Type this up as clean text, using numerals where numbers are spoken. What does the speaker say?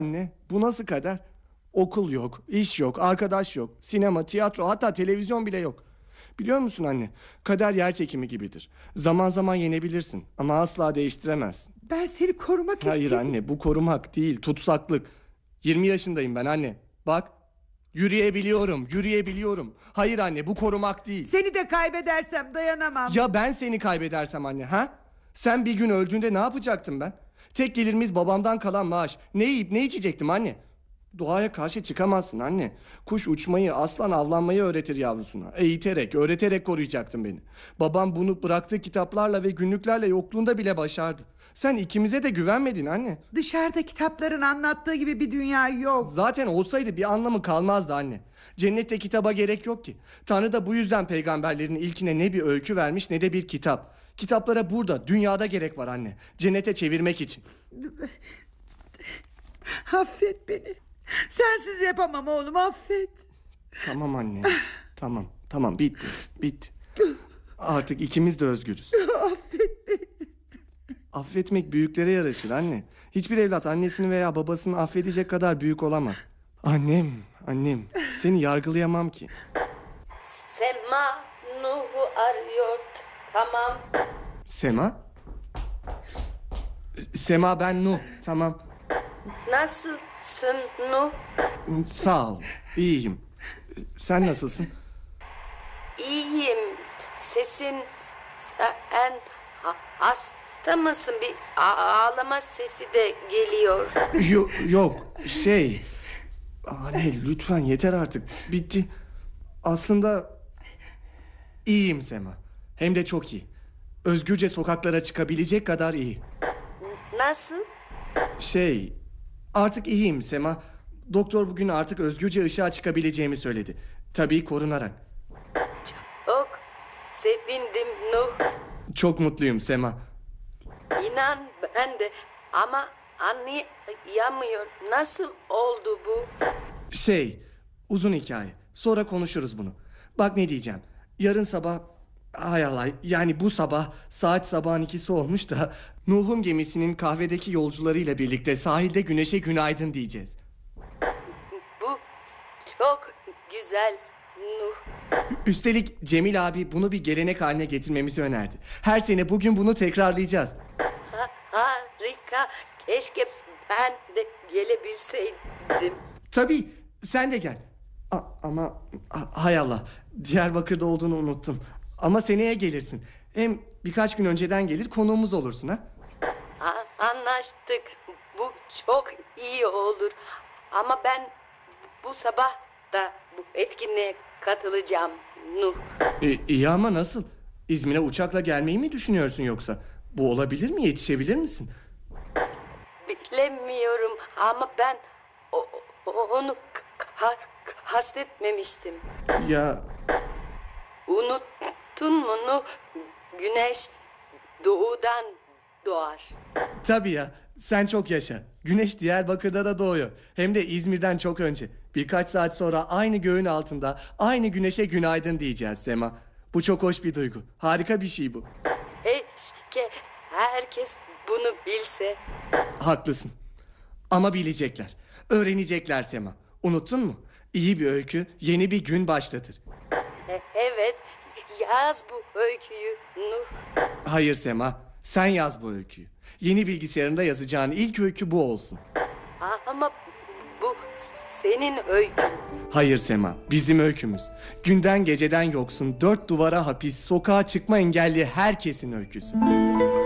Anne, bu nasıl kader? Okul yok, iş yok, arkadaş yok, sinema, tiyatro, hatta televizyon bile yok. Biliyor musun anne? Kader yer çekimi gibidir. Zaman zaman yenebilirsin ama asla değiştiremezsin. Ben seni korumak Hayır istedim. anne, bu korumak değil, tutsaklık. 20 yaşındayım ben anne. Bak, yürüyebiliyorum, yürüyebiliyorum. Hayır anne, bu korumak değil. Seni de kaybedersem dayanamam. Ya ben seni kaybedersem anne, ha? Sen bir gün öldüğünde ne yapacaktım ben? Tek gelirimiz babamdan kalan maaş. Ne yiyip ne içecektim anne? Doğaya karşı çıkamazsın anne. Kuş uçmayı, aslan avlanmayı öğretir yavrusuna. Eğiterek, öğreterek koruyacaktın beni. Babam bunu bıraktığı kitaplarla ve günlüklerle yokluğunda bile başardı. Sen ikimize de güvenmedin anne. Dışarıda kitapların anlattığı gibi bir dünya yok. Zaten olsaydı bir anlamı kalmazdı anne. Cennette kitaba gerek yok ki. Tanrı da bu yüzden peygamberlerin ilkine ne bir öykü vermiş ne de bir kitap. Kitaplara burada, dünyada gerek var anne. Cennete çevirmek için. Affet beni. Sensiz yapamam oğlum, affet. Tamam anne. Tamam bitti. Artık ikimiz de özgürüz. Affet beni. Affetmek büyüklere yaraşır anne. Hiçbir evlat annesini veya babasını affedecek kadar büyük olamaz. Annem. Seni yargılayamam ki. Sema Nuh'u arıyor. Tamam. Sema ben Nuh. Tamam. Nasılsın Nuh? Sağ ol. İyiyim. Sen nasılsın? İyiyim. Sesin... Sen hasta mısın? Bir ağlama sesi de geliyor. Yok. Anne lütfen yeter artık. Bitti. Aslında iyiyim Sema. Hem de çok iyi. Özgürce sokaklara çıkabilecek kadar iyi. Nasıl? Artık iyiyim Sema. Doktor bugün artık özgürce ışığa çıkabileceğimi söyledi. Tabii korunarak. Çok sevindim Nuh. Çok mutluyum Sema. İnan ben de ama anlayamıyorum. Nasıl oldu bu? Uzun hikaye. Sonra konuşuruz bunu. Bak ne diyeceğim. Yarın sabah... Hay Allah, yani bu sabah saat sabahın 2'si olmuş da Nuh'un gemisinin kahvedeki yolcularıyla birlikte sahilde güneşe günaydın diyeceğiz. Bu çok güzel Nuh. Üstelik Cemil abi bunu bir gelenek haline getirmemizi önerdi. Her sene bugün bunu tekrarlayacağız. Harika. Keşke ben de gelebilseydim. Tabii sen de gel. Ama hay Allah, Diyarbakır'da olduğunu unuttum. Ama seneye gelirsin. Hem birkaç gün önceden gelir konuğumuz olursun ha. Anlaştık. Bu çok iyi olur. Ama ben bu sabah da bu etkinliğe katılacağım Nuh. İyi ama nasıl? İzmir'e uçakla gelmeyi mi düşünüyorsun yoksa? Bu olabilir mi? Yetişebilir misin? Bilemiyorum ama ben onu kastetmemiştim. Ya... Unuttun mu Nuh? Güneş doğudan doğar. Tabii ya, sen çok yaşa. Güneş Diyarbakır'da da doğuyor. Hem de İzmir'den çok önce. Birkaç saat sonra aynı göğün altında aynı güneşe günaydın diyeceğiz Sema. Bu çok hoş bir duygu. Harika bir şey bu. Keşke herkes bunu bilse. Haklısın. Ama bilecekler. Öğrenecekler Sema. Unuttun mu? İyi bir öykü yeni bir gün başlatır. Evet, yaz bu öyküyü Nuh. Hayır Sema, sen yaz bu öyküyü. Yeni bilgisayarında yazacağın ilk öykü bu olsun. Ama bu senin öykün. Hayır Sema, bizim öykümüz. Günden geceden yoksun, 4 duvara hapis, sokağa çıkma engelli herkesin öyküsü.